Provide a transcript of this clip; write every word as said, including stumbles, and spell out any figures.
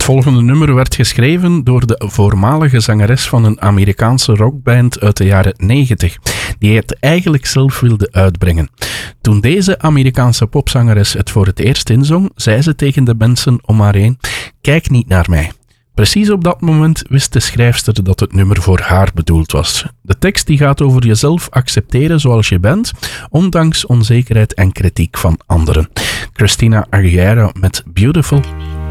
Het volgende nummer werd geschreven door de voormalige zangeres van een Amerikaanse rockband uit de jaren negentig, die het eigenlijk zelf wilde uitbrengen. Toen deze Amerikaanse popzangeres het voor het eerst inzong, zei ze tegen de mensen om haar heen: kijk niet naar mij. Precies op dat moment wist de schrijfster dat het nummer voor haar bedoeld was. De tekst die gaat over jezelf accepteren zoals je bent, ondanks onzekerheid en kritiek van anderen. Christina Aguilera met Beautiful.